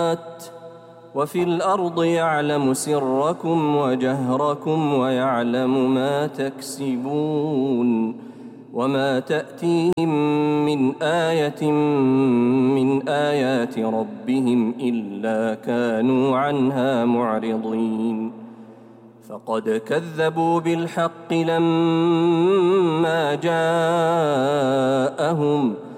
السماوات وفي الأرض يعلم سركم وجهركم ويعلم ما تكسبون وما تأتيهم من آية من آيات ربهم إلا كانوا عنها معرضين فقد كذبوا بالحق لما جاءهم